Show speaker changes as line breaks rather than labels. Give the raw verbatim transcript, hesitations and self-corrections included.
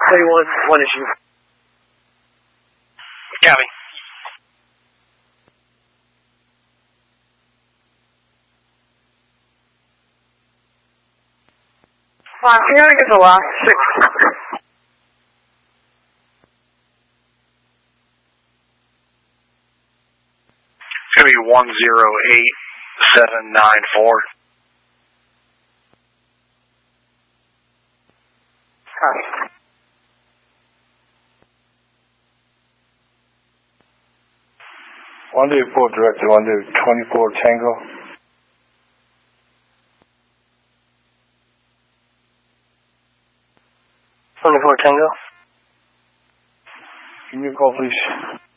Tell you one, one issue.
Copy.
Uh, you gotta get the last six.
It's going to be one zero eight seven nine four.
Copy.
One do port director, one do twenty-four Tango.
twenty-four Tango.
Give me a call, please.